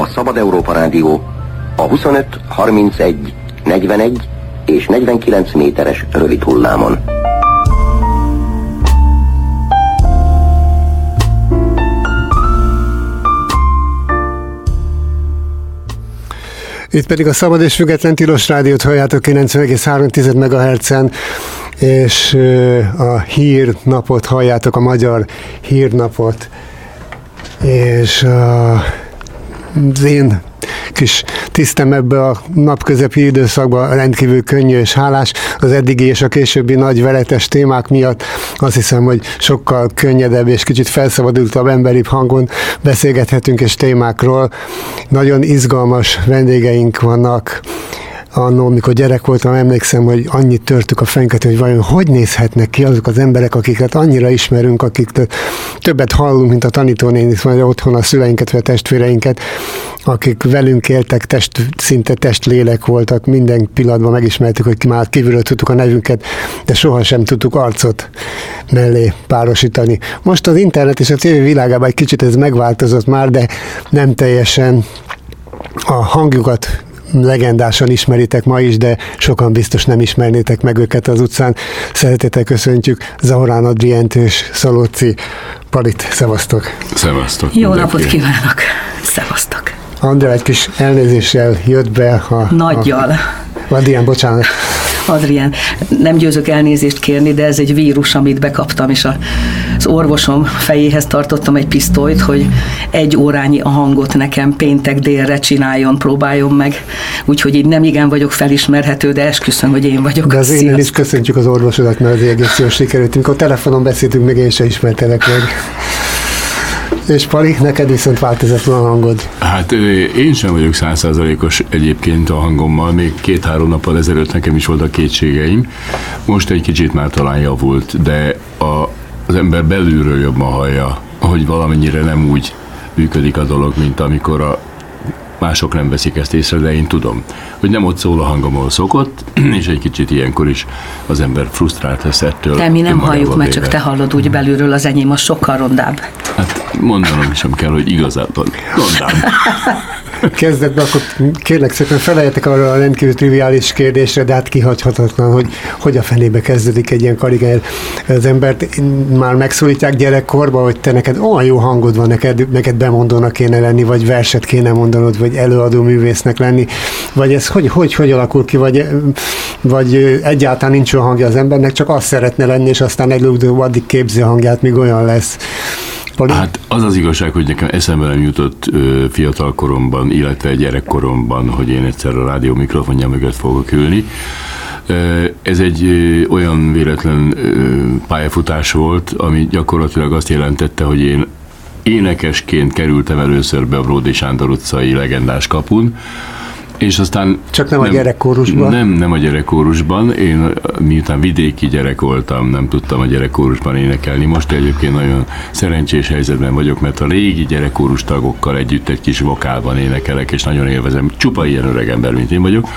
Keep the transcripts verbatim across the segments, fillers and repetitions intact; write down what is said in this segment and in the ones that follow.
a Szabad Európa Rádió a huszonöt, harmincegy, negyvenegy és negyvenkilenc méteres rövid hullámon. Itt pedig a Szabad és Független Tilos Rádiót halljátok kilencven egész három megahertzen, és a hírnapot halljátok, a magyar hírnapot, és az én kis tisztem ebbe a napközepi időszakban rendkívül könnyű és hálás. Az eddigi és a későbbi nagy veletes témák miatt azt hiszem, hogy sokkal könnyedebb és kicsit felszabadultabb, emberibb hangon beszélgethetünk és témákról. Nagyon izgalmas vendégeink vannak. Annól, amikor gyerek voltam, emlékszem, hogy annyit törtük a fejünket, hogy vajon hogy nézhetnek ki azok az emberek, akiket annyira ismerünk, akik többet hallunk, mint a tanítónénit, vagy otthon a szüleinket, vagy a testvéreinket, akik velünk éltek, test, szinte testlélek voltak, minden pillanatban megismertük, hogy már kívülről tudtuk a nevünket, de sohasem tudtuk arcot mellé párosítani. Most az internet és a tévé világában egy kicsit ez megváltozott már, de nem teljesen. A hangjukat legendásan ismeritek ma is, de sokan biztos nem ismernétek meg őket az utcán. Szeretettel köszöntjük Zahorán Adrient és Szalóci Palit. Szevasztok! Szevasztok! Jó napot kívánok! Szevasztok! Andrea egy kis elnézéssel jött be. A, Nagyjal. A, Adrien, bocsánat. Adrien, nem győzök elnézést kérni, de ez egy vírus, amit bekaptam, és a, az orvosom fejéhez tartottam egy pisztolyt, hogy egy órányi a hangot nekem péntek délre csináljon, próbáljon meg. Úgyhogy így nem igen vagyok felismerhető, de esküszöm, hogy én vagyok. De az én is köszöntjük az orvosodat, mert az egész jól sikerült. Amikor telefonon beszéltünk, még én sem ismertelek meg. És Pali, neked viszont változatlan a hangod. Hát én sem vagyok száz százalékos egyébként a hangommal, még két-három nappal ezelőtt nekem is voltak kétségeim. Most egy kicsit már talán javult, de a, az ember belülről jobban hallja, hogy valamennyire nem úgy működik a dolog, mint amikor a mások nem veszik ezt észre, de én tudom, hogy nem ott szól a hangom, ahol szokott, és egy kicsit ilyenkor is az ember frusztrált lesz ettől. De mi nem halljuk, mert csak te hallod úgy belülről, az enyém az sokkal rondább. Hát mondanom sem kell, hogy igazából rondább. Kezdetben akkor kérlek szépen feleljetek arra a rendkívül triviális kérdésre, de hát kihagyhatatlan, hogy hogy a fenébe kezdődik egy ilyen karrier. Az embert már megszólítják gyerekkorban, hogy te neked olyan jó hangod van, neked, neked bemondónak kéne lenni, vagy verset kéne mondanod, vagy előadó művésznek lenni, vagy ez hogy, hogy, hogy alakul ki, vagy, vagy egyáltalán nincs olyan hangja az embernek, csak azt szeretne lenni, és aztán előbb addig képzi a hangját, míg olyan lesz. Pali? Hát az az igazság, hogy nekem eszembe nem jutott ö, fiatal koromban, illetve gyerekkoromban, hogy én egyszer a rádió mikrofonja mögött fogok ülni. Ö, ez egy ö, olyan véletlen ö, pályafutás volt, ami gyakorlatilag azt jelentette, hogy én énekesként kerültem először be a Bródi Sándor utcai legendás kapun, és aztán... Csak nem, nem a gyerekkórusban? Nem, nem a gyerekkórusban. Én miután vidéki gyerek voltam, nem tudtam a gyerekkórusban énekelni. Most egyébként nagyon szerencsés helyzetben vagyok, mert a régi gyerekkórus tagokkal együtt egy kis vokálban énekelek, és nagyon élvezem. Csupa ilyen öreg ember, mint én vagyok.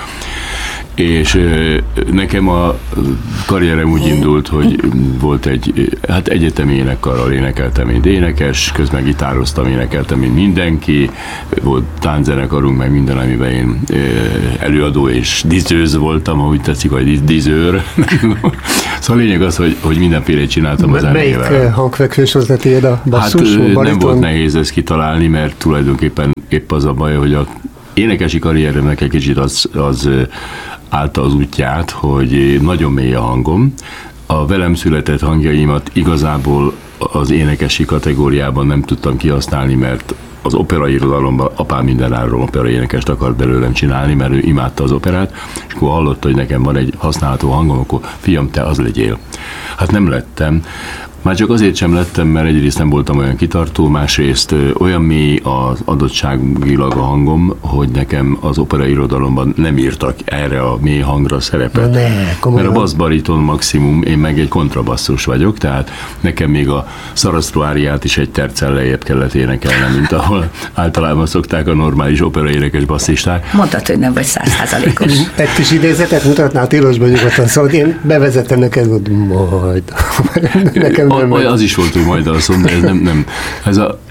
És nekem a karrierem úgy indult, hogy volt egy, hát egyetemi énekkarral énekeltem, mint énekes, közben gitároztam, énekeltem, mint mindenki, volt tánczenekarunk, meg minden, amiben én előadó és dizőz voltam, ahogy tetszik, vagy dizőr. Szóval a lényeg az, hogy, hogy mindenféle csináltam az zenével. Melyik hangfekvés az lett a basszus? Hát bariton? Nem volt nehéz ezt kitalálni, mert tulajdonképpen épp az a baj, hogy a énekesi karrieremnek egy kicsit az, az állta az útját, hogy nagyon mély a hangom. A velem született hangjaimat igazából az énekesi kategóriában nem tudtam kihasználni, mert az operairodalomban apám mindenáról operaénekest akart belőlem csinálni, mert ő imádta az operát, és akkor hallotta, hogy nekem van egy használható hangom, akkor fiam, te az legyél. Hát nem lettem. Már csak azért sem lettem, mert egyrészt nem voltam olyan kitartó, másrészt olyan mély az adottságilag a hangom, hogy nekem az operairodalomban nem írtak erre a mély hangra szerepet. Ne, mert a basszbariton maximum, én meg egy kontrabasszus vagyok, tehát nekem még a Sarastro áriát is egy terccel lejjebb kellett énekelnem, mint ahol általában szokták a normális operaénekes basszisták. Mondtad, hogy nem vagy száz százalékos. Egy kis idézetet mutatnál tilosban nyugodtan, szóval én bevezettem neked, hogy majd nekem nem, a, az is volt, hogy majd alszom, de ez nem, nem. Ez a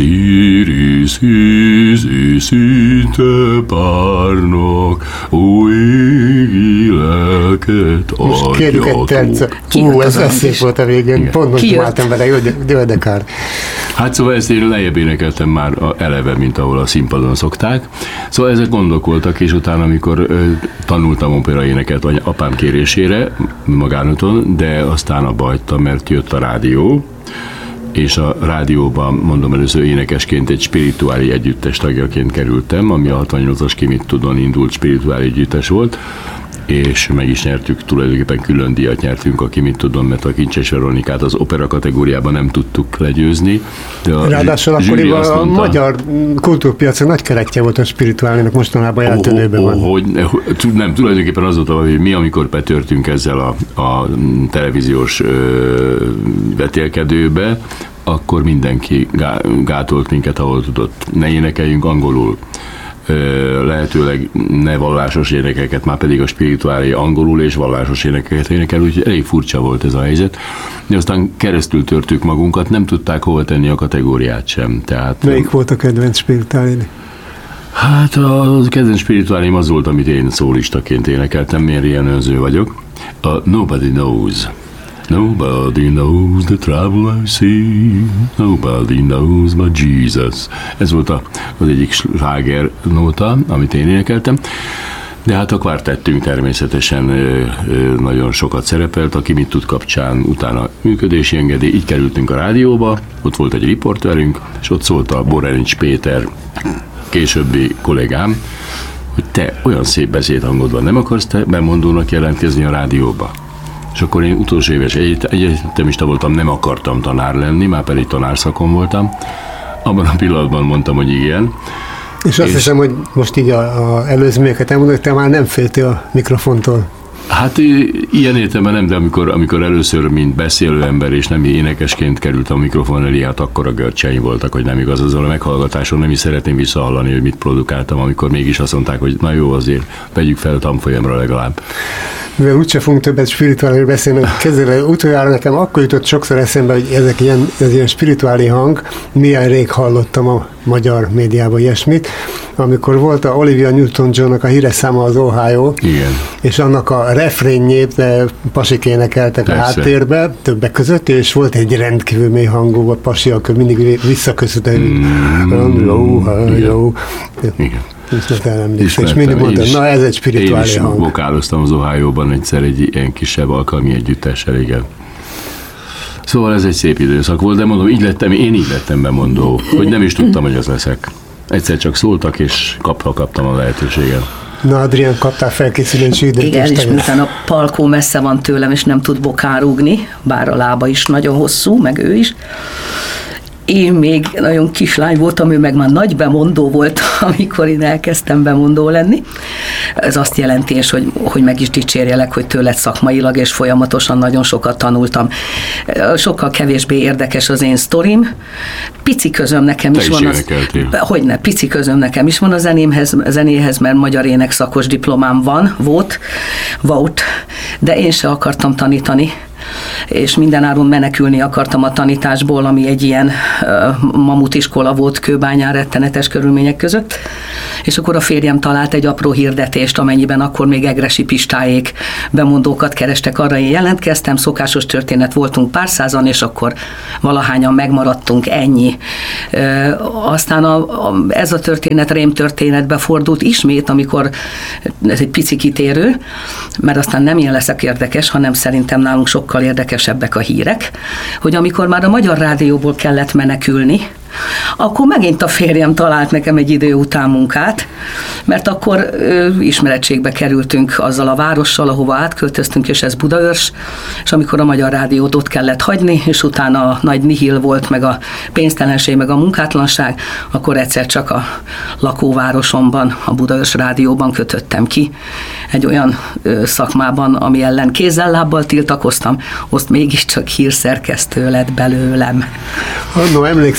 Osiris ízi szinte párnak, ó égi lelket adjatok. Most kérjük egy tercet. Ú, ez, ez szép volt a végén. Igen. Pont most dumáltam vele, jó, de, de kár. Hát szóval ezt én lejjebb énekeltem már eleve, mint ahol a színpadon szokták. Szóval ezek gondok voltak, és utána, amikor ö, tanultam operaéneket apám kérésére, magánúton, de aztán abba hagytam, mert jött a rádió, és a rádióban, mondom először énekesként egy spirituális együttes tagjaként kerültem, ami a hatvannyolcas Ki mit tudon indult spirituális együttes volt, és meg is nyertük, tulajdonképpen külön díjat nyertünk, aki mit tudom, mert a Kincses Veronikát az opera kategóriában nem tudtuk legyőzni. Ráadásul akkoriban a mondta, magyar kultúrpiacon nagy keretje volt a spirituálinak, mostanában eltűnőben oh, van. Oh, hogy, nem, tulajdonképpen az volt, hogy mi, amikor betörtünk ezzel a, a televíziós ö, vetélkedőbe, akkor mindenki gátolt minket, ahol tudott. Ne énekeljünk angolul. Lehetőleg ne vallásos énekeket, már pedig a spirituális angolul és vallásos énekeket énekel, úgyhogy elég furcsa volt ez a helyzet. De aztán keresztül törtük magunkat, nem tudták hova tenni a kategóriát sem. Tehát, melyik volt a kedvenc spirituális? Hát a kedvenc spirituálim az volt, amit én szólistaként énekeltem, én ilyen önző vagyok. A Nobody Knows. Nobody knows the trouble I see, nobody knows but Jesus. Ez volt a, az egyik sláger nóta, amit én énekeltem. De hát a kvártettünk természetesen ö, ö, nagyon sokat szerepelt, aki mit tud kapcsán, utána működési engedély, így kerültünk a rádióba, ott volt egy riporterünk, és ott szólt a Borenics Péter, későbbi kollégám, hogy te olyan szép beszédhangod van, nem akarsz te bemondónak jelentkezni a rádióba? És akkor én utolsó éves egyetemista voltam, nem akartam tanár lenni, már pedig tanárszakon voltam. Abban a pillanatban mondtam, hogy igen. És azt és hiszem, hogy most így a, a előzményeket elmondod, te már nem féltél a mikrofontól. Hát ilyen értelemben nem, de amikor, amikor először, mint beszélő ember és nem énekesként kerültem a mikrofon elé, hát akkor a görcseim voltak, hogy nem igaz, azzal a meghallgatáson nem is szeretném visszahallani, hogy mit produkáltam, amikor mégis azt mondták, hogy na jó, azért vegyük fel a tanfolyamra legalább. Mivel úgyse fogunk többet spirituális beszélni, kezdve utoljára nekem akkor jutott sokszor eszembe, hogy ezek ilyen, ez ilyen spirituális hang, milyen rég hallottam a magyar médiában ilyesmit, amikor volt a Olivia Newton-Johnnak a híres száma az Ohio, igen, és annak a refrénjét pasik énekeltek a háttérbe, többek között, és volt egy rendkívül mély hangú a pasi, akkor mindig visszaköszönt, hogy mm, Ohio. Igen. És, és mindig mondtam, na ez egy spirituális hang. Én is vokáloztam az Ohio-ban egyszer egy ilyen kisebb alkalmi együttessel, igen. Szóval ez egy szép időszak volt, de mondom, így lettem, én így lettem bemondó, hogy nem is tudtam, hogy az leszek. Egyszer csak szóltak, és kapva kaptam a lehetőséget. Na, Adrián, kaptál felkészülési időt? Igen, és miután a Palkó messze van tőlem, és nem tud bokárúgni, bár a lába is nagyon hosszú, meg ő is. Én még nagyon kislány voltam, ő meg már nagy bemondó volt, amikor én elkezdtem bemondó lenni. Ez azt jelenti, és hogy, hogy meg is dicsérjelek, hogy tőled szakmailag és folyamatosan nagyon sokat tanultam. Sokkal kevésbé érdekes az én sztorim. Pici közöm nekem Te is, is van az... Hogyne, pici közöm nekem is van a zenémhez, zenéhez, mert magyar ének szakos diplomám van, volt, volt, de én se akartam tanítani, és mindenáron menekülni akartam a tanításból, ami egy ilyen uh, mamutiskola volt Kőbányán rettenetes körülmények között, és akkor a férjem talált egy apró hirdetést, amennyiben akkor még Egressy Pistáék bemondókat kerestek, arra én jelentkeztem, szokásos történet, voltunk pár százan, és akkor valahányan megmaradtunk, ennyi. Uh, aztán a, a, ez a történet rémtörténetbe fordult ismét, amikor ez egy pici kitérő, mert aztán nem én leszek érdekes, hanem szerintem nálunk sokkal érdekesebbek a hírek, hogy amikor már a Magyar Rádióból kellett menekülni, akkor megint a férjem talált nekem egy idő után munkát, mert akkor ö, ismerettségbe kerültünk azzal a várossal, ahova átköltöztünk, és ez Budaörs, és amikor a Magyar Rádiót ott kellett hagyni, és utána a nagy nihil volt, meg a pénztelenség, meg a munkátlanság, akkor egyszer csak a lakóvárosomban, a Budaörs Rádióban kötöttem ki egy olyan ö, szakmában, ami ellen kézzel-lábbal tiltakoztam, azt mégiscsak hírszerkesztő lett belőlem. Annó emlékszem, hogy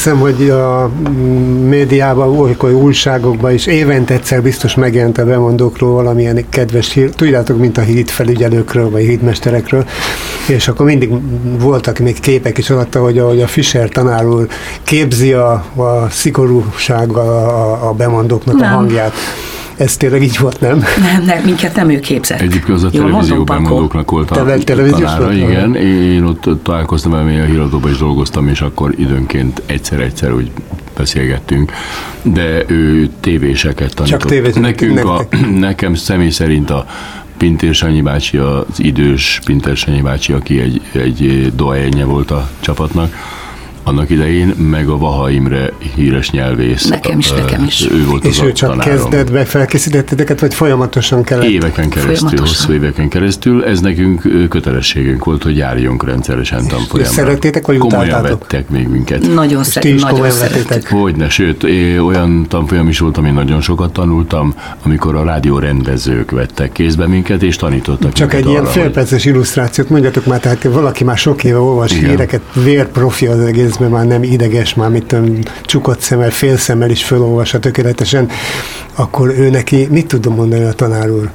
hogy a médiában, olykor újságokban is évente egyszer biztos megjelent a bemondókról valamilyen kedves hír, tudjátok, mint a hídfelügyelőkről, vagy hídmesterekről, és akkor mindig voltak még képek is alatta, hogy ahogy a Fischer tanár úr képzi a, a szigorúsággal a, a bemondóknak nem. a hangját. Ez tényleg így volt, nem? Nem, nem, minket nem ő képzett. Egyébként az a televízió bemondóknak volt a tanára, igen. Én ott találkoztam, mert én a híradóban is dolgoztam, és akkor időnként egyszer-egyszer úgy beszélgettünk, de ő tévéseket tanított. Csak tévéseket. Nekünk a, nekem személy szerint a Pintér Sanyi bácsi, az idős Pintér Sanyi bácsi, aki egy, egy doyenje volt a csapatnak, annak idején, meg a Vaha Imre híres nyelvész. Nekem is, nekem is. Ő volt és az ő csak tanárom. kezdetbe felkészítetteket, vagy folyamatosan kellett? Éveken keresztül, hosszú éveken keresztül. Ez nekünk kötelességünk volt, hogy járjunk rendszeresen tanfolyamra. És szerettétek, vagy komolyan utáltátok? vettek még minket. Nagyon, szer- nagyon szerettek. Hogyne, sőt, olyan tanfolyam is volt, amin nagyon sokat tanultam, amikor a rádió rendezők vettek kézbe minket, és tanítottak. Csak egy ilyen félperces illusztrációt mondjatok már, tehát valaki már sok éve olvas igen. híreket, vérprofi az egész, mert már nem ideges, már mit tudom, csukott szemmel, fél szemmel is felolvassa tökéletesen, akkor ő neki mit tudom mondani a tanár úr?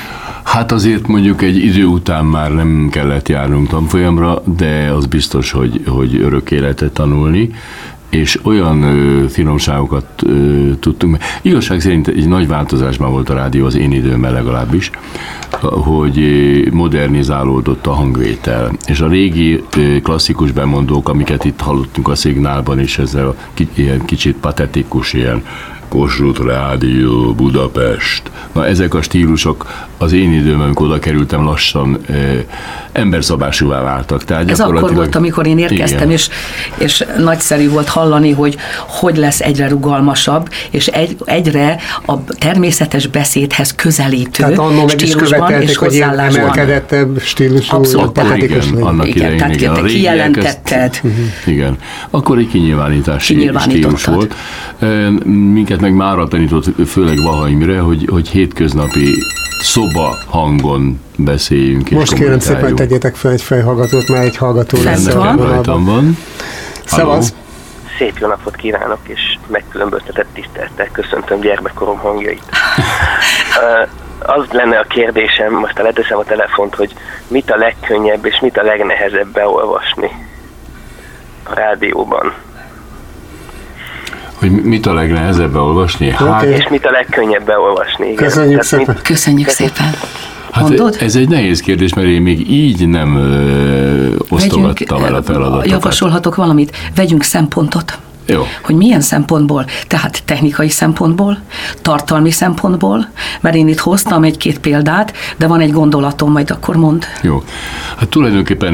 Hát azért mondjuk egy idő után már nem kellett járnunk tanfolyamra, de az biztos, hogy, hogy örök életet tanulni, és olyan ö, finomságokat ö, tudtunk. Igazság szerint egy nagy változásban volt a rádió az én időmmel legalábbis, hogy modernizálódott a hangvétel. És a régi ö, klasszikus bemondók, amiket itt hallottunk a szignálban, és ezzel a ki, ilyen kicsit patetikus, ilyen Kossuth Rádió, Budapest. Na, ezek a stílusok az én időmben, amikor oda kerültem, lassan e, emberszabásúvá váltak. Tehát ez akkor volt, amikor én érkeztem, és, és nagyszerű volt hallani, hogy hogy lesz egyre rugalmasabb, és egy, egyre a természetes beszédhez közelítő stílusban és hozzáállásban. Emelkedettebb stílusú. Abszolút. Igen, annak igen, idején, tehát igen. te kijelentetted. Uh-huh. Igen. Akkor egy kinyilvánítási stílus volt. Minket meg mára tanított, főleg Vaha Imre, hogy, hogy hétköznapi szoba hangon beszéljünk. Most kérem szépen tegyétek fel egy fejhallgatót, mert egy hallgató lesz. Nekem rajtam van. Szavasz! Szép jó napot kívánok, és megkülönböztetett tisztelettel köszöntöm gyermekkorom hangjait. Az lenne a kérdésem, most leteszem a telefont, hogy mit a legkönnyebb és mit a legnehezebb beolvasni a rádióban. Hogy mit a legnehezebb beolvasni? Hát, és mit a legkönnyebb beolvasni? Igen. Köszönjük szépen. Mit... Köszönjük szépen. Hát mondod? Ez egy nehéz kérdés, mert én még így nem ö, osztogattam el a feladatokat. Javasolhatok valamit, vegyünk szempontot. Jó. Hogy milyen szempontból? Tehát technikai szempontból, tartalmi szempontból, mert én itt hoztam egy-két példát, de van egy gondolatom, majd akkor mondd. Jó. Hát tulajdonképpen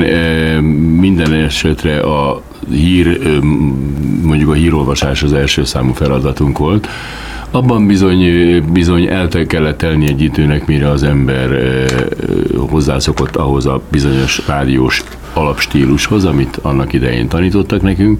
minden esetre a hír, mondjuk a hírolvasás az első számú feladatunk volt. Abban bizony, bizony el kellett telni egy időnek, mire az ember hozzászokott ahhoz a bizonyos rádiós alapstílushoz, amit annak idején tanítottak nekünk,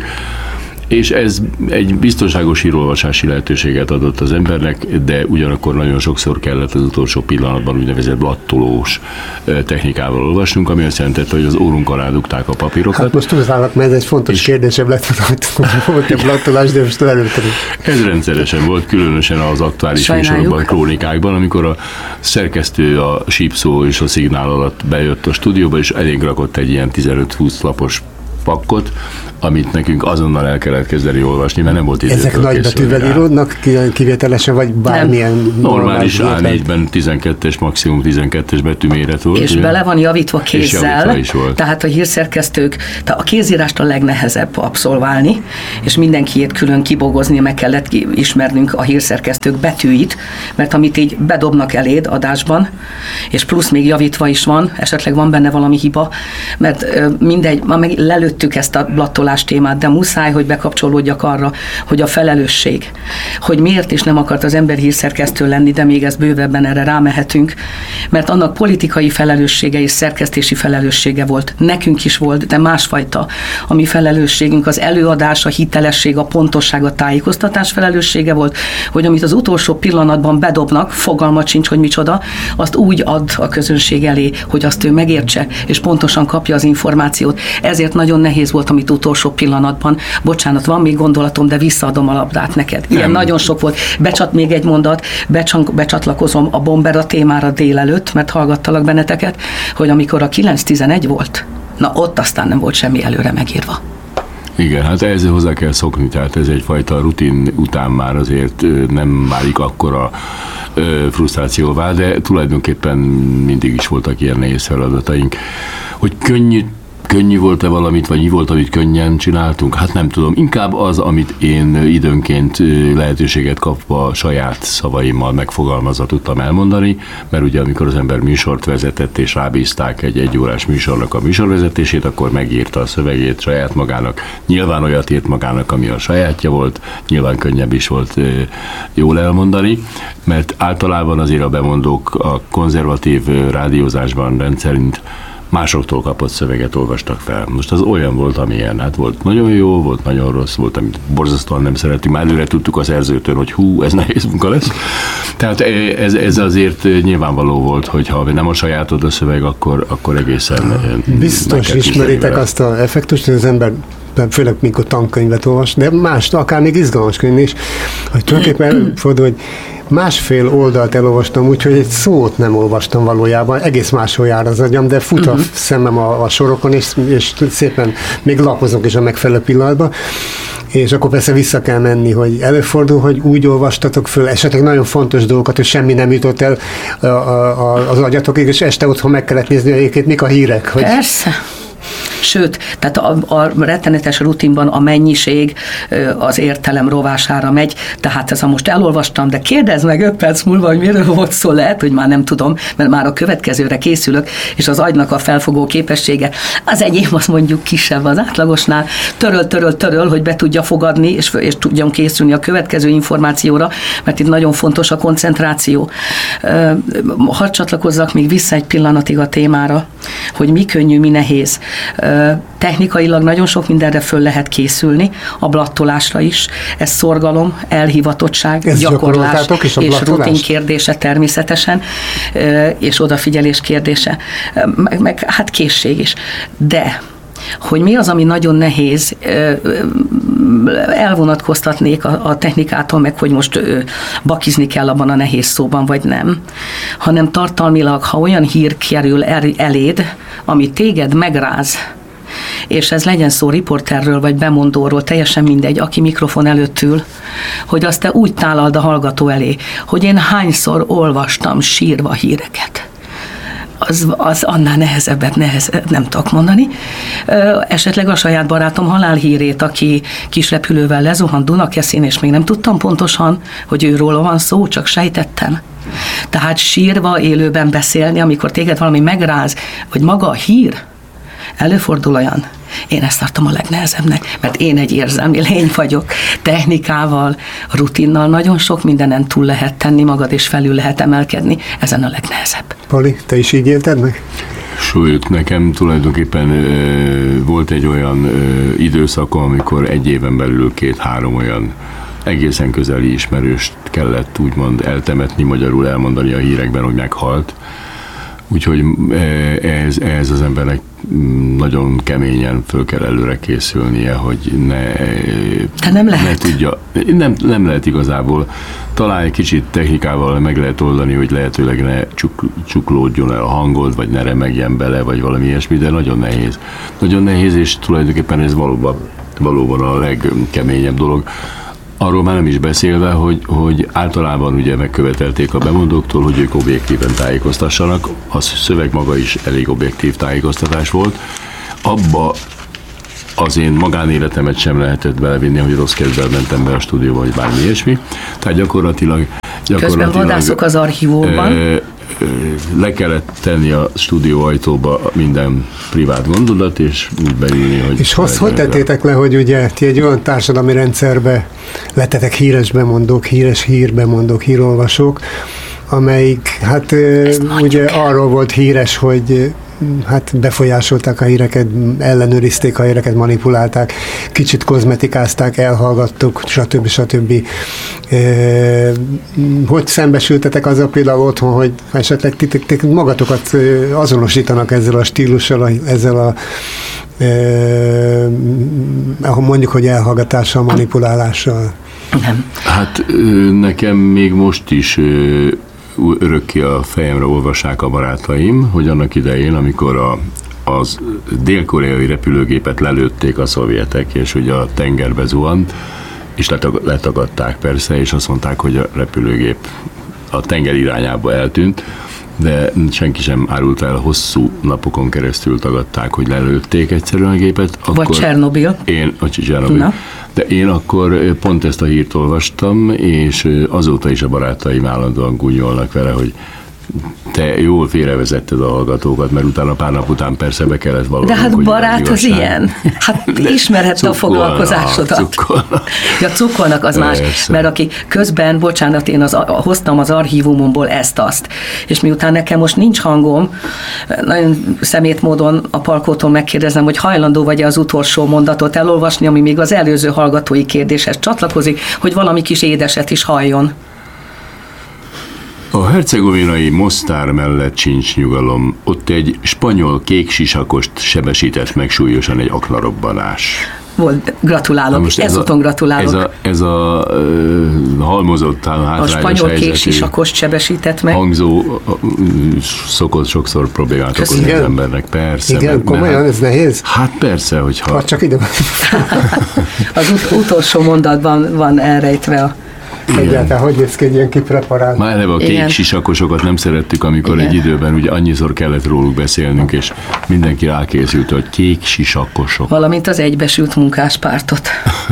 és ez egy biztonságos hírolvasási lehetőséget adott az embernek, de ugyanakkor nagyon sokszor kellett az utolsó pillanatban úgynevezett blattolós technikával olvasnunk, ami azt jelentette, hogy az órunk alá dugták a papírokat. Hát most tudod, mert ez egy fontos kérdésebb lett, hogy volt egy blattolás, de most előttem. Ez rendszeresen volt, különösen az aktuális műsorokban, krónikákban, amikor a szerkesztő a sípszó és a szignál alatt bejött a stúdióba, és elénk rakott egy ilyen tizenöt-húsz lapos pakkot, amit nekünk azonnal el kellett kezdeni olvasni, mert nem volt idő. Ezek nagybetűvel íródnak kivételesen, vagy bármilyen? Nem. Normális á négyben tizenkettes, maximum tizenkettes betűméret volt. És ugye? Bele van javítva kézzel, is volt. Tehát a hírszerkesztők, tehát a kézírást a legnehezebb abszolválni, és mindenkiét külön kibogozni, meg kellett ismernünk a hírszerkesztők betűit, mert amit így bedobnak eléd adásban, és plusz még javítva is van, esetleg van benne valami hiba, mert mindegy, ma meg lelőttük ezt a blattolás témát, de muszáj, hogy bekapcsolódjak arra, hogy a felelősség, hogy miért is nem akart az ember hírszerkesztő lenni, de még ezt bővebben erre rámehetünk, mert annak politikai felelőssége és szerkesztési felelőssége volt. Nekünk is volt, de másfajta. A mi felelősségünk az előadás, a hitelesség, a pontosság, a tájékoztatás felelőssége volt, hogy amit az utolsó pillanatban bedobnak, fogalmat sincs, hogy micsoda, azt úgy ad a közönség elé, hogy azt ő megértse, és pontosan kapja az információt. Ezért nagyon nehéz volt, amit utolsó legutolsó pillanatban, bocsánat, van még gondolatom, de visszaadom a labdát neked. Ilyen nem. Nagyon sok volt. Becsat még egy mondat, becsank, becsatlakozom a Bombera témára délelőtt, mert hallgattalak benneteket, hogy amikor a kilenc tizenegy volt, na ott aztán nem volt semmi előre megírva. Igen, hát ezzel hozzá kell szokni, tehát ez egyfajta rutin után már azért nem válik akkora frusztrációvá, de tulajdonképpen mindig is voltak ilyen nehéz feladataink. Hogy könnyű Könnyű volt-e valamit, vagy mi volt, amit könnyen csináltunk? Hát nem tudom. Inkább az, amit én időnként lehetőséget kapva saját szavaimmal megfogalmazva tudtam elmondani, mert ugye amikor az ember műsort vezetett, és rábízták egy egyórás műsornak a műsorvezetését, akkor megírta a szövegét saját magának. Nyilván olyat írt magának, ami a sajátja volt, nyilván könnyebb is volt jól elmondani, mert általában azért a bemondók a konzervatív rádiózásban rendszerint másoktól kapott szöveget olvastak fel. Most az olyan volt, amilyen. Hát volt nagyon jó, volt nagyon rossz, volt, amit borzasztóan nem szerettünk. Már előre tudtuk a szerzőtől, hogy hú, ez nehéz munka lesz. Tehát ez, ez azért nyilvánvaló volt, hogy ha nem a sajátod a szöveg, akkor, akkor egészen biztos ismeritek azt az effektust, hogy az ember főleg mikor tankönyvet olvas, de más, akár még izgalmas könyv is, hogy tulajdonképpen fordul, hogy másfél oldalt elolvastam, úgyhogy egy szót nem olvastam valójában, egész máshol jár az agyam, de fut a uh-huh. szemem a, a sorokon, és, és szépen még lapozok is a megfelelő pillanatban, és akkor persze vissza kell menni, hogy előfordul, hogy úgy olvastatok föl esetleg nagyon fontos dolgokat, hogy semmi nem jutott el a, a, a, az agyatokig, és este otthon meg kellett nézni, hogy egyébként mik a hírek. Hogy persze. Sőt, tehát a, a rettenetes rutinban a mennyiség az értelem rovására megy, tehát ez a most elolvastam, de kérdezz meg öt perc múlva, hogy miről volt szó, lehet, hogy már nem tudom, mert már a következőre készülök, és az agynak a felfogó képessége, az enyém az mondjuk kisebb az átlagosnál, töröl, töröl, töröl, hogy be tudja fogadni, és, és tudjon készülni a következő információra, mert itt nagyon fontos a koncentráció. Hadd csatlakozzak még vissza egy pillanatig a témára, hogy mi könnyű, mi nehéz. Technikailag nagyon sok mindenre föl lehet készülni, a blattolásra is. Ez szorgalom, elhivatottság, ez gyakorlás és rutin kérdése természetesen, és odafigyelés kérdése, meg, meg hát készség is. De hogy mi az, ami nagyon nehéz, elvonatkoztatnék a, a technikától, meg hogy most bakizni kell abban a nehéz szóban, vagy nem, hanem tartalmilag, ha olyan hír kerül el, eléd, ami téged megráz, és ez legyen szó riporterről, vagy bemondóról, teljesen mindegy, aki mikrofon előtt ül, hogy azt te úgy tálald a hallgató elé, hogy én hányszor olvastam sírva híreket. Az, az annál nehezebbet nehez, nem tudok mondani. Esetleg a saját barátom halálhírét, aki kis repülővel lezuhant Dunakeszin, és még nem tudtam pontosan, hogy őról van szó, csak sejtettem. Tehát sírva, élőben beszélni, amikor téged valami megráz, vagy maga a hír, előfordul olyan. Én ezt tartom a legnehezebbnek, mert én egy érzelmi lény vagyok. Technikával, rutinnal nagyon sok mindenen túl lehet tenni magad, és felül lehet emelkedni. Ezen a legnehezebb. Pali, te is így élted meg? Sőt, nekem tulajdonképpen ö, volt egy olyan ö, időszakom, amikor egy éven belül két-három olyan egészen közeli ismerőst kellett úgymond eltemetni, magyarul elmondani a hírekben, hogy meghalt. Úgyhogy ez, ez az embernek nagyon keményen föl kell előre készülnie, hogy ne, de nem lehet. ne tudja. Nem, nem lehet igazából. Talán egy kicsit technikával meg lehet oldani, hogy lehetőleg ne csuk, csuklódjon el a hangod, vagy ne remegjen bele, vagy valami ilyesmi, de nagyon nehéz. Nagyon nehéz, és tulajdonképpen ez valóban, valóban a legkeményebb dolog. Arról már nem is beszélve, hogy, hogy általában ugye megkövetelték a bemondóktól, hogy ők objektíven tájékoztassanak, a szöveg maga is elég objektív tájékoztatás volt. Abba az én magánéletemet sem lehetett belevinni, hogy rossz kedvel mentem be a stúdióba, vagy bármi ilyesmi. Tehát gyakorlatilag... gyakorlatilag közben vadászok az archívóban. E, le kellett tenni a stúdió ajtóba minden privát gondolat, és úgy beülni, hogy... És hogy, hogy tettétek le, hogy ugye ti egy olyan társadalmi rendszerbe lettetek híres bemondók, híres hírbemondók, hírolvasók, amelyik hát ugye kell. arról volt híres, hogy hát befolyásolták a híreket, ellenőrizték a híreket, manipulálták, kicsit kozmetikázták, elhallgattuk, stb. stb. Hogy szembesültetek azzal például otthon, hogy esetleg titek magatokat azonosítanak ezzel a stílussal, ezzel a ahol mondjuk, hogy elhallgatással, manipulálással? Nem. Hát nekem még most is örökké a fejemre olvassák a barátaim, hogy annak idején, amikor a, az dél-koreai repülőgépet lelőtték a szovjetek, és ugye a tengerbe zuhant, és letagadták persze, és azt mondták, hogy a repülőgép a tenger irányába eltűnt, de senki sem árult el, hosszú napokon keresztül tagadták, hogy lelőtték egyszerűen a gépet. Akkor vagy Csernobil. Én, vagy Csernobil. De én akkor pont ezt a hírt olvastam, és azóta is a barátaim állandóan gúnyolnak vele, hogy te jól félrevezetted a hallgatókat, mert utána pár nap után persze be kellett valami. De hát barát az ilyen. Hát ismerhette a foglalkozásodat. Cukkolnak. Ja, cukkolnak az persze. Más, mert aki közben, bocsánat, én az, hoztam az archívumomból ezt-azt, és miután nekem most nincs hangom, nagyon szemét módon a Palkótól megkérdezem, hogy hajlandó vagy-e az utolsó mondatot elolvasni, ami még az előző hallgatói kérdéshez csatlakozik, hogy valami kis édeset is halljon. A hercegovinai Mostár mellett sincs nyugalom. Ott egy spanyol kéksisisakost sebesített meg súlyosan egy aknarobbanás. Volt, gratulálok, ezúton gratulálok. Ez a, ez a uh, halmozott hátrányos a spanyol kéksisakost sebesített meg. Hangzó uh, szokott sokszor problémát okozni az embernek, persze. Igen, mert, komolyan, mert, ez nehéz? Hát persze, hogyha... Ha csak ide van. Az ut- utolsó mondatban van elrejtve a egyáltalán, hogy néz ki egy ilyen kipreparált. Már eleve a kék sisakosokat nem szerettük, amikor igen. Egy időben ugye annyiszor kellett róluk beszélnünk, és mindenki rákészült, hogy kék sisakosok. Valamint az egybesült munkáspártot.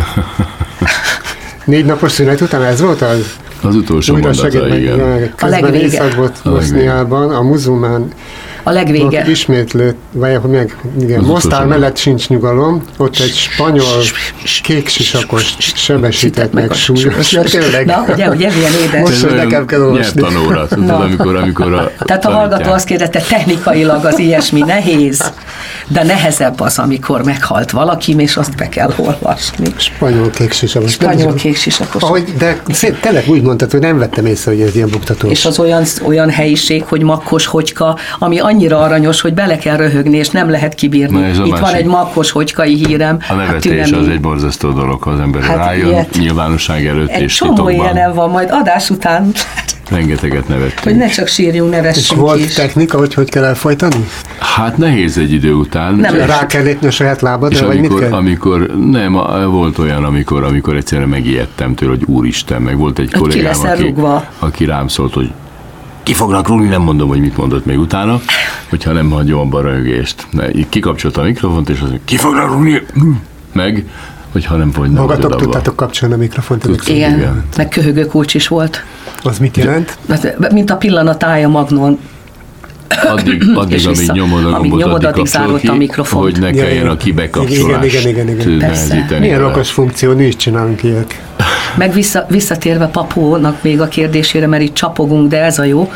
Négy napos szünet után ez volt az? Az utolsó mondata, igen. A legvége. Észak volt Boszniában, a muzulmán a legvége. Ismétlőt, vagy meg, igen, Mostár mellett sincs nyugalom, ott egy spanyol kéksisakos sebesített meg súlyos. Ja, tényleg. Na, ugye, ugye, milyen édes. Most, hogy nekem kell olvasni. Nyelvtanóra, tudod, amikor, amikor a Tehát a hallgató azt kérdezte, technikailag az ilyesmi nehéz, de nehezebb az, amikor meghalt valaki, és azt be kell olvasni. Spanyol kéksisakos. Spanyol kéksisakos. Ahogy, de tényleg úgy mondtad, hogy nem vettem észre, hogy ez ilyen buktató. És az olyan, olyan helyiség, hogy makkos hogyka, ami annyira aranyos, hogy bele kell röhögni, és nem lehet kibírni. Itt másik. Van egy makkos hogykai hírem. A nevetés hát, az egy borzasztó dolog, ha az ember hát rájön ilyet, nyilvánosság előtt egy és titokban. Egy csomó ilyenem van, majd adás után. Rengeteget nevettünk. Hogy ne csak sírjunk, nevessünk és volt is. Technika, hogy hogy kell elfojtani? Hát nehéz egy idő után. Nem rá kell lépni a saját lábadra, és vagy amikor, mit kell? amikor, nem, volt olyan, amikor, amikor egyszerűen megijedtem tőle, hogy úristen, meg volt egy kollégám, aki, aki rám szólt, hogy ki fognak rúgni, nem mondom, hogy mit mondott még utána, hogyha nem hagyom abba a röhögést. Kikapcsolta a mikrofont, és azt mondja, ki fognak rúgni, meg, hogyha nem fogynak. Magatok tudtátok kapcsolni a mikrofont. Igen, igen, meg köhögő kulcs is volt. Az mit jelent? Mint a pillanatája Magnon. Addig, addig amíg nyomod a gombot, addig kapcsol ki, hogy ne kelljen a kibekapcsolást igen, igen, igen, nehezíteni. Milyen okos funkció, mi is csinálunk ilyet. Meg vissza, visszatérve Papónak még a kérdésére, mert itt csapogunk, de ez a jó,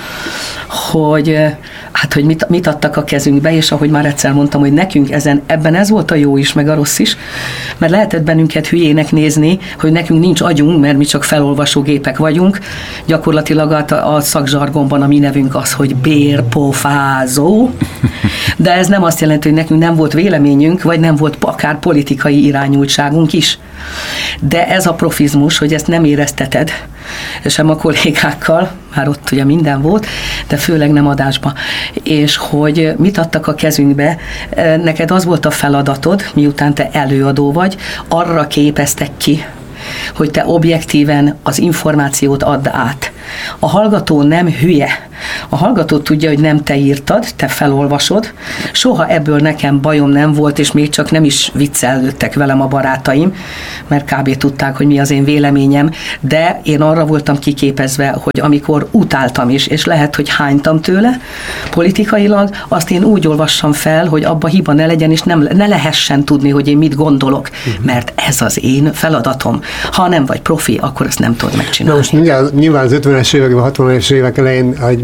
hogy hát, hogy mit, mit adtak a kezünkbe, és ahogy már egyszer mondtam, hogy nekünk ezen, ebben ez volt a jó is, meg a rossz is, mert lehetett bennünket hülyének nézni, hogy nekünk nincs agyunk, mert mi csak felolvasó gépek vagyunk. Gyakorlatilag a, a szakzsargonban a mi nevünk az, hogy bérpofázó, de ez nem azt jelenti, hogy nekünk nem volt véleményünk, vagy nem volt akár politikai irányultságunk is. De ez a profizmus, hogy ezt nem érezteted, sem a kollégákkal, már ott ugye minden volt, de főleg nem adásba. És hogy mit adtak a kezünkbe, neked az volt a feladatod, miután te előadó vagy, arra képeztek ki, hogy te objektíven az információt add át. A hallgató nem hülye. A hallgató tudja, hogy nem te írtad, te felolvasod. Soha ebből nekem bajom nem volt, és még csak nem is viccelődtek velem a barátaim, mert kb. Tudták, hogy mi az én véleményem, de én arra voltam kiképezve, hogy amikor utáltam is, és lehet, hogy hánytam tőle politikailag, azt én úgy olvassam fel, hogy abba hiba ne legyen, és nem, ne lehessen tudni, hogy én mit gondolok, uh-huh. mert ez az én feladatom. Ha nem vagy profi, akkor ezt nem tudod megcsinálni. Na most nyilván, nyilván az ötvenes években, hatvanas évek elején, ahogy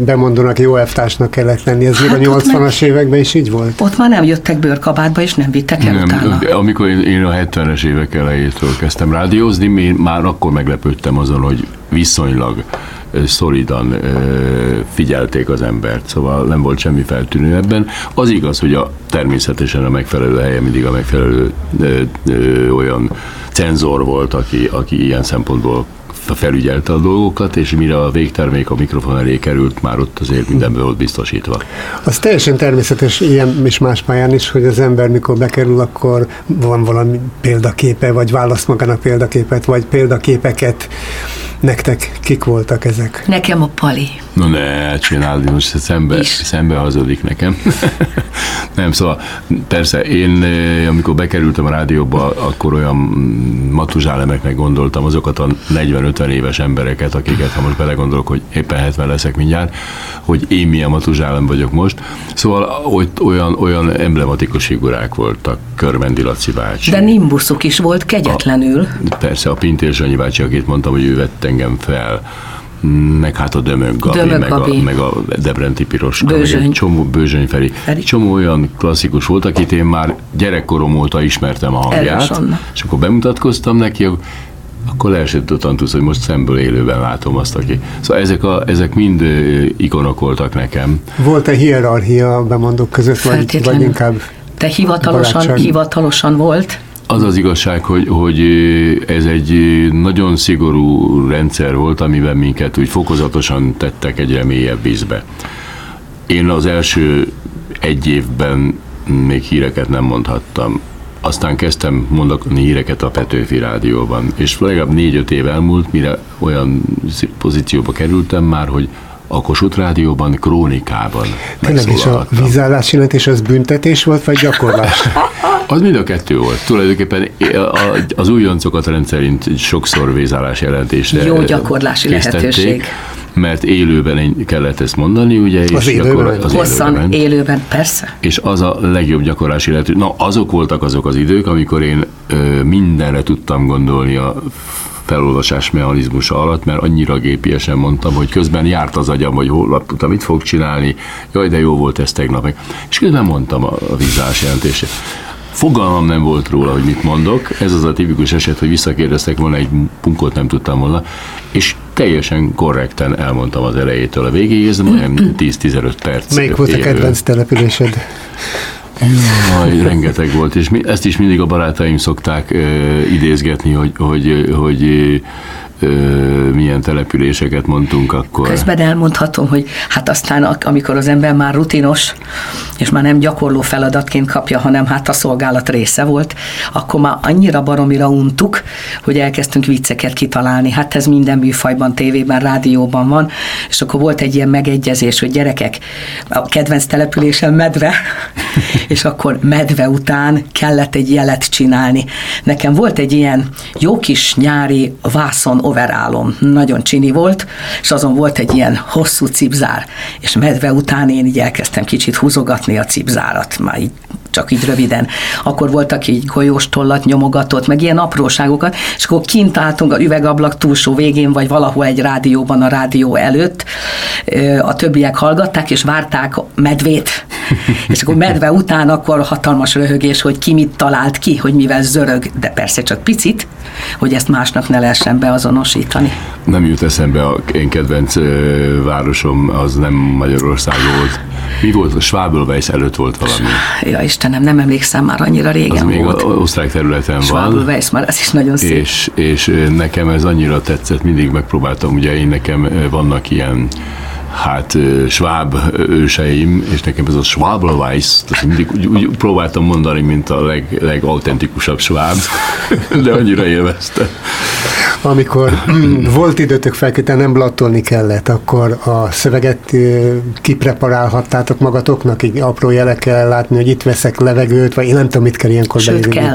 bemondónak, jó elvtársnak kellett lenni. Ez hát még a nyolcvanas években is így volt? Ott már nem jöttek bőrkabátba, és nem vittek el nem, utána. Amikor én, én a hetvenes évek elejétől kezdtem rádiózni, én már akkor meglepődtem azon, hogy viszonylag szolidan figyelték az embert, szóval nem volt semmi feltűnő ebben. Az igaz, hogy a, természetesen a megfelelő helye mindig a megfelelő ö, ö, olyan cenzor volt, aki, aki ilyen szempontból felügyelte a dolgokat, és mire a végtermék a mikrofon elé került, már ott azért mindenből volt biztosítva. Az teljesen természetes, ilyen és más pályán is, hogy az ember mikor bekerül, akkor van valami példaképe, vagy választ magának példaképet, vagy példaképeket. Nektek kik voltak ezek? Nekem a Pali. No ne, csináld, most szembe, szembe hazudik nekem. Nem, szóval persze, én amikor bekerültem a rádióba, akkor olyan matuzsálemeknek gondoltam azokat a negyven-ötven éves embereket, akiket, ha most belegondolok, hogy éppen hetven leszek mindjárt, hogy én milyen matuzsálem vagyok most. Szóval olyan, olyan emblematikus figurák voltak, Körmendi Laci bácsi. De nimbuszuk is volt kegyetlenül. A, persze, a Pintér Sanyi bácsi, akit mondtam, hogy ő vett engem fel, meg hát a Dömök Gabi, Dömök meg, Gabi. A, meg a Debrenti Piroska, Bőzsöny. meg egy csomó Bőzsöny Feri. Feri. Csomó olyan klasszikus volt, akit én már gyerekkorom óta ismertem a hangját, és akkor bemutatkoztam neki, akkor leesett a tantusz, hogy most szemből élőben látom azt, aki. Szóval ezek, a, ezek mind ikonok voltak nekem. Volt-e hierarchia a bemondók között, vagy, vagy inkább Te hivatalosan, barátság? hivatalosan volt? Az az igazság, hogy, hogy ez egy nagyon szigorú rendszer volt, amiben minket úgy fokozatosan tettek egyre mélyebb vízbe. Én az első egy évben még híreket nem mondhattam. Aztán kezdtem mondani híreket a Petőfi Rádióban, és legalább négy-öt év elmúlt, mire olyan pozícióba kerültem már, hogy a Kossuth Rádióban, krónikában tényleg is a vízállási jelentés az büntetés volt, vagy gyakorlás? Az mind a kettő volt. Tulajdonképpen az újoncokat rendszerint sokszor vízállás jelentésre jó gyakorlási lehetőség. Mert élőben kellett ezt mondani, ugye? Az és élőben? Az Hosszan élőben. élőben, persze. És az a legjobb gyakorlási lehetőség. Na, azok voltak azok az idők, amikor én ö, mindenre tudtam gondolni a felolvasás mechanizmusa alatt, mert annyira gépiesen mondtam, hogy közben járt az agyam, hogy hol tudtam, mit fog csinálni, jaj, de jó volt ez tegnap. És közben mondtam a, a vízállás jelentését. Fogalmam nem volt róla, hogy mit mondok. Ez az a tipikus eset, hogy visszakérdeztek volna, egy punkot nem tudtam volna, és teljesen korrekten elmondtam az elejétől a végéig, ez majdnem tíz-tizenöt perc. Melyik volt a kedvenc településed? Jaj, rengeteg volt, és mi, ezt is mindig a barátaim szokták uh, idézgetni, hogy, hogy, hogy uh, milyen településeket mondtunk akkor. Közben elmondhatom, hogy hát aztán amikor az ember már rutinos, és már nem gyakorló feladatként kapja, hanem hát a szolgálat része volt, akkor már annyira baromira untuk, hogy elkezdtünk vicceket kitalálni. Hát ez minden műfajban, tévében, rádióban van, és akkor volt egy ilyen megegyezés, hogy gyerekek, a kedvenc településem Medve, és akkor Medve után kellett egy jelet csinálni. Nekem volt egy ilyen jó kis nyári vászon overálom, nagyon csini volt, és azon volt egy ilyen hosszú cipzár, és Medve után én így elkezdtem kicsit húzogatni a cipzárat, már így, csak így röviden. Akkor voltak így golyós tollat nyomogatott, meg ilyen apróságokat, és akkor kint álltunk a üvegablak túlsó végén, vagy valahol egy rádióban a rádió előtt, a többiek hallgatták, és várták Medvét. És akkor Medve után akkor hatalmas röhögés, hogy ki mit talált ki, hogy mivel zörög, de persze csak picit, hogy ezt másnak ne lehessen beazonosítani. Nem jut eszembe, a én kedvenc városom, az nem Magyarország volt. Mi volt? A Schwabelweiss előtt volt valami. Ja, Istenem, nem emlékszem, már annyira régen az volt. még az osztrák területen van. Schwabelweiss, már ez is nagyon szép. És, és nekem ez annyira tetszett, mindig megpróbáltam, ugye én nekem vannak ilyen hát sváb őseim, és nekem ez a Schwabelweiss, mindig úgy, úgy próbáltam mondani, mint a leg, legautentikusabb sváb, de annyira élveztem. Amikor volt időtök felkétlen, nem blattolni kellett, akkor a szöveget kipreparálhattátok magatoknak, így apró jelekkel látni, hogy itt veszek levegőt, vagy én nem tudom, mit kell ilyenkor Sőt, beírni. kell.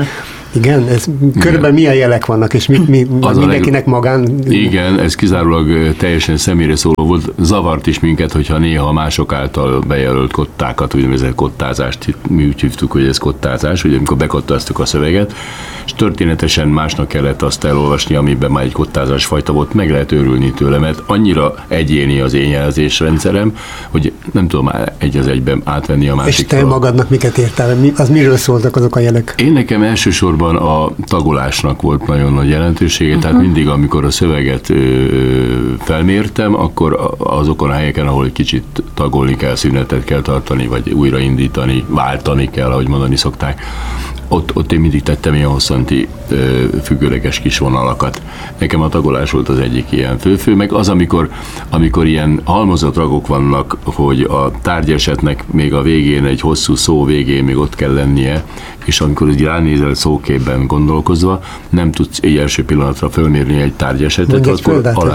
Igen? Ez körülbelül milyen jelek vannak, és mi, mi, az mindenkinek leg... magán... Igen, ez kizárólag teljesen személyre szóló volt. Zavart is minket, hogyha néha mások által bejelölt kottákat, úgynevezett kottázást, mi úgy hívtuk, hogy ez kottázás, ugye amikor bekottáztuk a szöveget, és történetesen másnak kellett azt elolvasni, amiben már egy kottázás fajta volt, meg lehet őrülni tőle, mert annyira egyéni az én jelzésrendszerem, hogy nem tudom már egy az egyben átvenni a másikról. És te magadnak miket értál? Mi, az miről szóltak azok a jelek? Én nekem elsősorban a tagolásnak volt nagyon nagy jelentősége, uh-huh. tehát mindig, amikor a szöveget ö, felmértem, akkor azokon a helyeken, ahol egy kicsit tagolni kell, szünetet kell tartani, vagy újraindítani, váltani kell, ahogy mondani szokták, Ott, ott én mindig tettem ilyen hosszanti ö, függőleges kis vonalakat. Nekem a tagolás volt az egyik ilyen fő-fő, meg az, amikor, amikor ilyen halmozott ragok vannak, hogy a tárgyesetnek még a végén, egy hosszú szó végén még ott kell lennie, és amikor így ránézel szóképben gondolkozva, nem tudsz egy első pillanatra fölmérni egy tárgyesetet, akkor alá.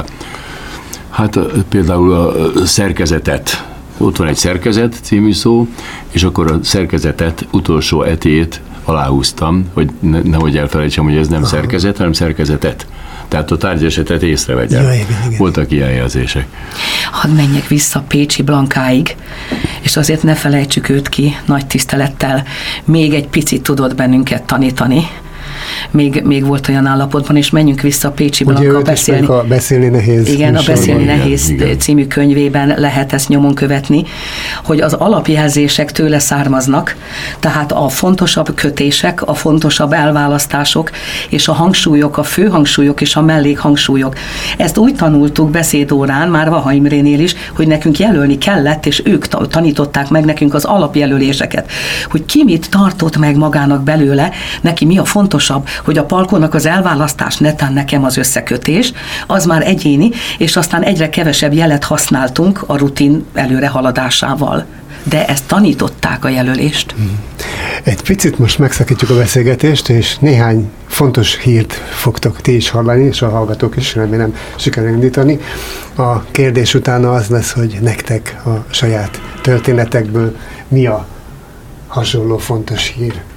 Hát például a szerkezetet. Ott van egy szerkezet című szó, és akkor a szerkezetet, utolsó etét aláhúztam, hogy ne, nehogy elfelejtsem, hogy ez nem Aha. szerkezet, hanem szerkezetet. Tehát a tárgyesetet észrevegyem. Jó, igen, igen. Voltak ilyen jelzések. Hadd menjek vissza Pécsi Blankáig, és azért ne felejtsük őt ki nagy tisztelettel. Még egy picit tudott bennünket tanítani. Még, még volt olyan állapotban, és menjünk vissza Pécsi Blanka beszélni. A beszélni nehéz. Igen, a Beszélni igen, nehéz igen. című könyvében lehet ezt nyomon követni, hogy az alapjelzések tőle származnak, tehát a fontosabb kötések, a fontosabb elválasztások, és a hangsúlyok, a főhangsúlyok és a mellékhangsúlyok. Ezt úgy tanultuk beszédórán, már Vaha Imrénél is, hogy nekünk jelölni kellett, és ők tanították meg nekünk az alapjelöléseket, hogy ki mit tartott meg magának belőle, neki mi a fontosabb, hogy a palkónak az elválasztás, netán nekem az összekötés, az már egyéni, és aztán egyre kevesebb jelet használtunk a rutin előre haladásával. De ezt tanították a jelölést. Egy picit most megszakítjuk a beszélgetést, és néhány fontos hírt fogtok ti is hallani, és a hallgatók is, remélem sikerül indítani. A kérdés utána az lesz, hogy nektek a saját történetekből mi a hasonló fontos hír.